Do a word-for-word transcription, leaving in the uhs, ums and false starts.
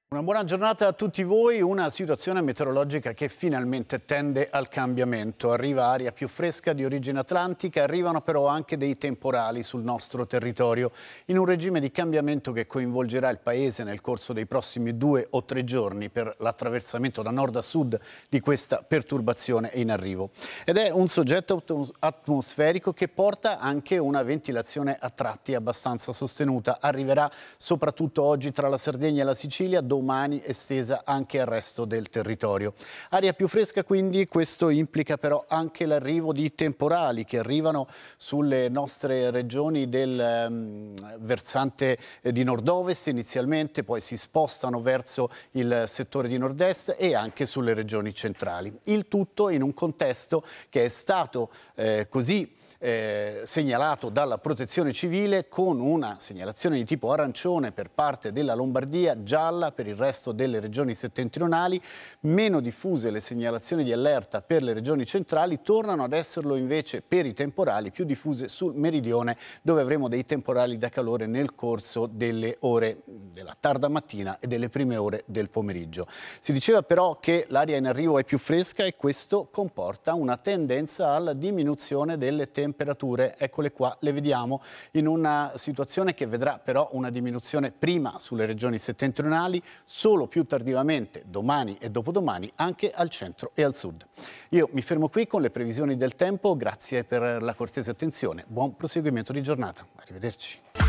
Una buona giornata a tutti voi, una situazione meteorologica che finalmente tende al cambiamento. Arriva aria più fresca di origine atlantica, arrivano però anche dei temporali sul nostro territorio, in un regime di cambiamento che coinvolgerà il Paese nel corso dei prossimi due o tre giorni per l'attraversamento da nord a sud di questa perturbazione in arrivo. Ed è un soggetto atmosferico che porta anche una ventilazione a tratti abbastanza sostenuta. Arriverà soprattutto oggi tra la Sardegna e la Sicilia, domani estesa anche al resto del territorio. Aria più fresca quindi, questo implica però anche l'arrivo di temporali che arrivano sulle nostre regioni del um, versante di nord-ovest inizialmente, poi si spostano verso il settore di nord-est e anche sulle regioni centrali. Il tutto in un contesto che è stato eh, così Eh, segnalato dalla Protezione Civile, con una segnalazione di tipo arancione per parte della Lombardia, gialla per il resto delle regioni settentrionali, meno diffuse le segnalazioni di allerta per le regioni centrali, tornano ad esserlo invece per i temporali, più diffuse sul meridione, dove avremo dei temporali da calore nel corso delle ore della tarda mattina e delle prime ore del pomeriggio. Si diceva però che l'aria in arrivo è più fresca e questo comporta una tendenza alla diminuzione delle temperature. temperature, eccole qua, le vediamo in una situazione che vedrà però una diminuzione prima sulle regioni settentrionali, solo più tardivamente domani e dopodomani anche al centro e al sud. Io mi fermo qui con le previsioni del tempo, grazie per la cortese attenzione, buon proseguimento di giornata, arrivederci.